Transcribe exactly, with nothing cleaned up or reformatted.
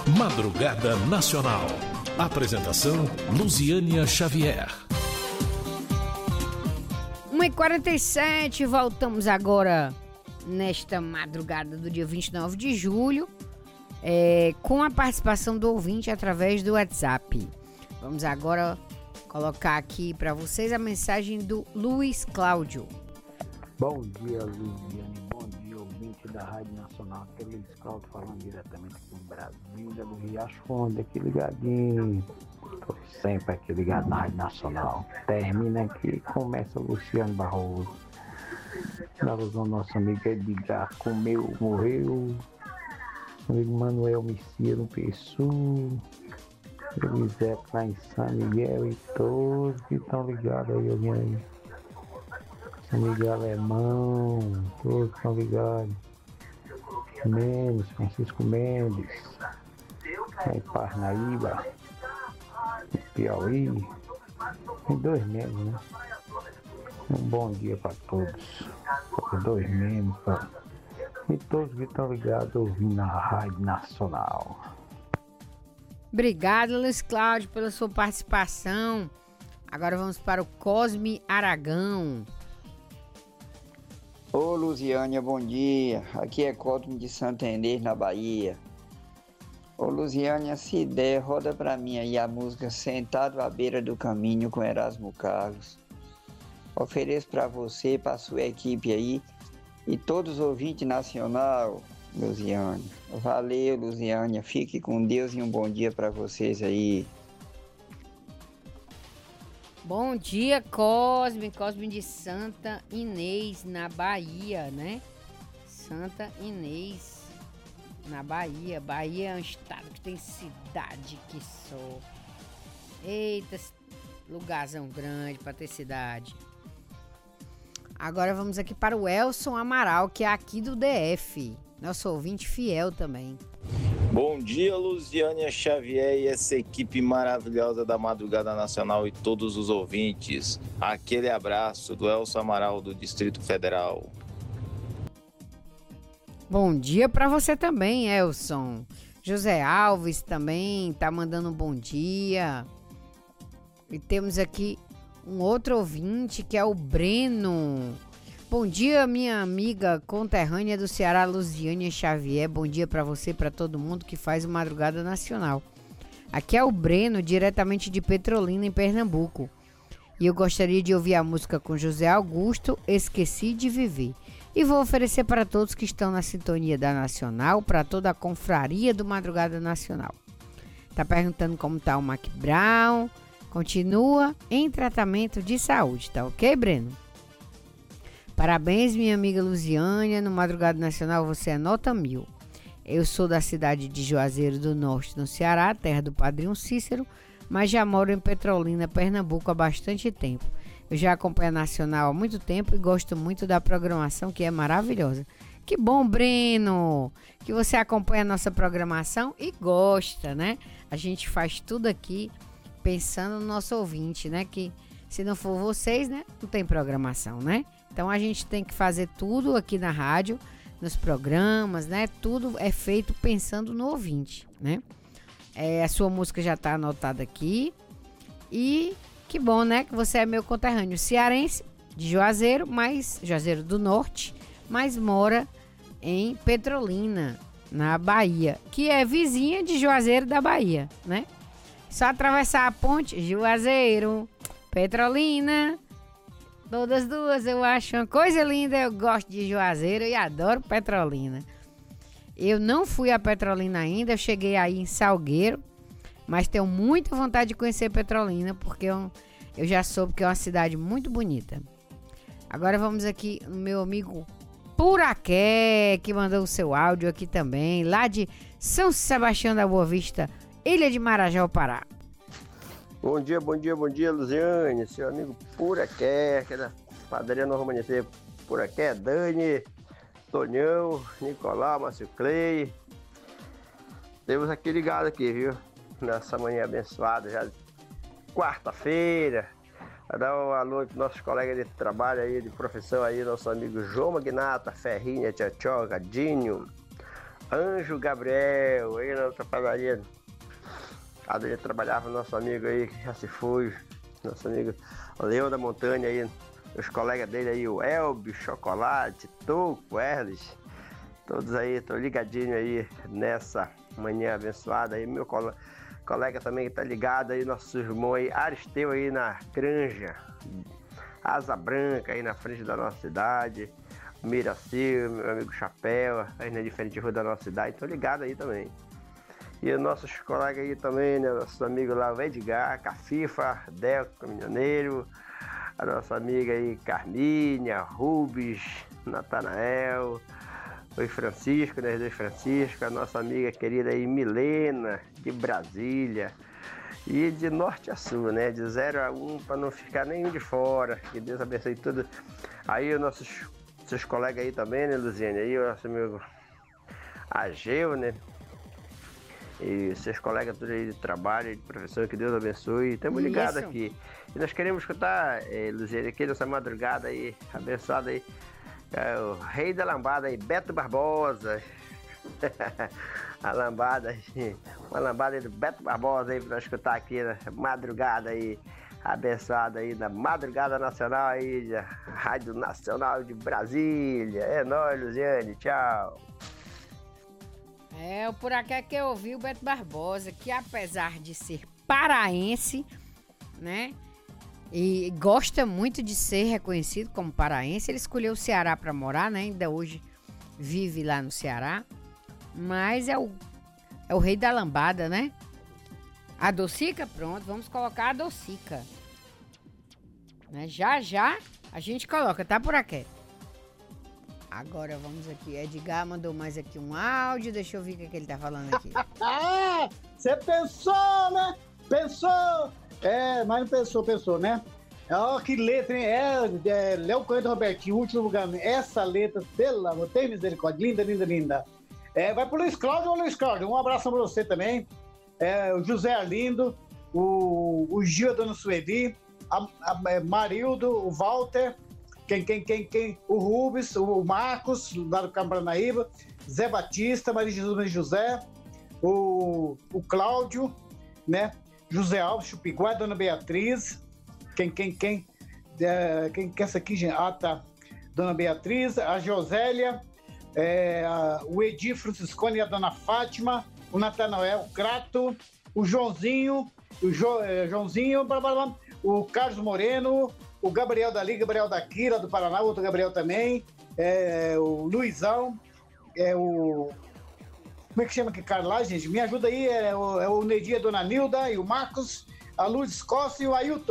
Madrugada Nacional. Apresentação Luziânia Xavier. uma e quarenta e sete, voltamos agora nesta madrugada do dia vinte e nove de julho, é, com a participação do ouvinte através do WhatsApp. Vamos agora colocar aqui para vocês a mensagem do Luiz Cláudio. Bom dia, Luziane. Bom dia, ouvinte da Rádio Nacional. Aqui é Luiz Cláudio falando diretamente aqui em Brasília, do Riacho Fundo, aqui ligadinho. Tô sempre aqui ligado na Rádio Nacional. Termina aqui, começa o Luciano Barroso. Na alusão, nosso amigo Edgar comeu, morreu. Amigo Manuel Messias no Pessu. Elisete lá em São Miguel e todos que estão ligados aí, ouvindo aí. São Miguel Alemão, todos que estão ligados. Mendes, Francisco Mendes, aí Parnaíba, Piauí. Tem dois membros, né? Um bom dia para todos. Dois membros, pra... e todos que estão ligados ouvindo na Rádio Nacional. Obrigado, Luiz Cláudio, pela sua participação. Agora vamos para o Cosme Aragão. Ô Luziânia, bom dia. Aqui é Cosme de Santo Inês, na Bahia. Ô Luziânia, se der, roda pra mim aí a música Sentado à Beira do Caminho com Erasmo Carlos. Ofereço pra você, pra sua equipe aí e todos os ouvintes nacional, Luziânia. Valeu, Luziânia. Fique com Deus e um bom dia pra vocês aí. Bom dia, Cosme, Cosme de Santa Inês, na Bahia, né? Santa Inês, na Bahia. Bahia é um estado que tem cidade que só. Eita, lugarzão grande para ter cidade. Agora vamos aqui para o Elson Amaral, que é aqui do D F. Nosso ouvinte fiel também. Bom dia, Luziânia Xavier e essa equipe maravilhosa da Madrugada Nacional e todos os ouvintes. Aquele abraço do Elson Amaral, do Distrito Federal. Bom dia para você também, Elson. José Alves também tá mandando um bom dia. E temos aqui um outro ouvinte que é o Breno. Bom dia, minha amiga conterrânea do Ceará, Luziânia Xavier. Bom dia para você e para todo mundo que faz o Madrugada Nacional. Aqui é o Breno, diretamente de Petrolina, em Pernambuco. E eu gostaria de ouvir a música com José Augusto, Esqueci de Viver. E vou oferecer para todos que estão na sintonia da Nacional, para toda a confraria do Madrugada Nacional. Tá perguntando como tá o Mac Brown. Continua em tratamento de saúde, tá ok, Breno? Parabéns, minha amiga Luziânia. No Madrugada Nacional você é nota mil. Eu sou da cidade de Juazeiro do Norte, no Ceará, terra do Padrinho Cícero, mas já moro em Petrolina, Pernambuco, há bastante tempo. Eu já acompanho a Nacional há muito tempo e gosto muito da programação, que é maravilhosa. Que bom, Breno, que você acompanha a nossa programação e gosta, né? A gente faz tudo aqui pensando no nosso ouvinte, né? Que se não for vocês, né? Não tem programação, né? Então a gente tem que fazer tudo aqui na rádio, nos programas, né? Tudo é feito pensando no ouvinte, né? É, a sua música já está anotada aqui. E que bom, né? Que você é meu conterrâneo cearense, de Juazeiro, mas Juazeiro do Norte, mas mora em Petrolina, na Bahia, que é vizinha de Juazeiro da Bahia, né? Só atravessar a ponte, Juazeiro, Petrolina. Todas duas eu acho uma coisa linda. Eu gosto de Juazeiro e adoro Petrolina. Eu não fui a Petrolina ainda, eu cheguei aí em Salgueiro, mas tenho muita vontade de conhecer Petrolina, porque eu, eu já soube que é uma cidade muito bonita. Agora vamos aqui no meu amigo Puraqué, que mandou o seu áudio aqui também, lá de São Sebastião da Boa Vista, Ilha de Marajó, Pará. Bom dia, bom dia, bom dia, Luziane, seu amigo Puraqué, aqui da padaria Nova Amanhecer, Puraqué, Dani, Tonhão, Nicolau, Márcio Clay. Temos aqui ligado aqui, viu? Nessa manhã abençoada, já quarta-feira. Vai dar um alô para nossos colegas de trabalho aí, de profissão aí, nosso amigo João Magnata, Ferrinha, Tchotchoca, Dinho, Anjo Gabriel, aí na outra padaria. Onde ele trabalhava, nosso amigo aí, que já se foi, nosso amigo Leão da Montanha aí, os colegas dele aí, o Elbio, Chocolate, Toco, Erles, todos aí, tô ligadinho aí nessa manhã abençoada aí, meu colega, colega também que tá ligado aí, nosso irmão aí, Aristeu aí na Granja, Asa Branca aí na frente da nossa cidade, Miraci, meu amigo Chapéu, aí na diferente rua da nossa cidade, tô ligado aí também. E os nossos colegas aí também, né? Nossos amigos lá, o Edgar, Cafifa, Deco, caminhoneiro, a nossa amiga aí, Carminha, Rubens, Natanael, o Francisco, né? Os dois Francisco, a nossa amiga querida aí, Milena, de Brasília. E de norte a sul, né? De zero a um, para não ficar nenhum de fora. Que Deus abençoe tudo. Aí os nossos seus colegas aí também, né, Luziane? Aí o nosso amigo Ageu, né? E seus colegas tudo aí de trabalho, de professor, que Deus abençoe. Estamos ligados aqui. E nós queremos escutar, eh, Luziane, aqui nessa madrugada aí, abençoada aí, é, o rei da lambada aí, Beto Barbosa. A lambada, uma lambada aí do Beto Barbosa aí pra nós escutar aqui na madrugada aí, abençoada aí da Madrugada Nacional aí, da Rádio Nacional de Brasília. É nóis, Luziane, tchau. É, por aqui é que eu ouvi o Beto Barbosa, que apesar de ser paraense, né, e gosta muito de ser reconhecido como paraense, ele escolheu o Ceará para morar, né, ainda hoje vive lá no Ceará, mas é o, é o rei da lambada, né? A Docica, pronto, vamos colocar a Docica. Né? Já, já a gente coloca, tá por aqui. Agora vamos aqui, Edgar mandou mais aqui um áudio, deixa eu ver o que, é que ele tá falando aqui. Ah, você pensou, né? Pensou. É, mas não pensou, pensou, né? Ó, que letra, hein? É, é Léo Coelho Robertinho, último lugar. Essa letra, pelo amor, tem misericórdia, linda, linda, linda. É, vai pro Luiz Cláudio, ô Luiz Cláudio, um abraço pra você também. É, o José Arlindo, o, o Gil, a Dona Sueli, a, a Marildo, o Walter, quem, quem, quem, quem, o Rubens, o Marcos, lá do Cambranaíba, Zé Batista, Maria Jesus Maria José, o, o Cláudio, né? José Alves, Chupiguá, Dona Beatriz, quem, quem, quem, é, quem que é essa aqui, gente? Ah, tá. Dona Beatriz, a Josélia, é, a, o Edir Franciscone e a Dona Fátima, o Natanael Crato, o Joãozinho, o jo, é, Joãozinho, blá, blá, blá, o Carlos Moreno, o Gabriel dali, Gabriel daqui, lá do Paraná, o outro Gabriel também, é, o Luizão, é o... Como é que chama aquele cara lá, gente? Me ajuda aí, é o, é o Nedir, a Dona Nilda e o Marcos, a Luz Costa e o Ailton.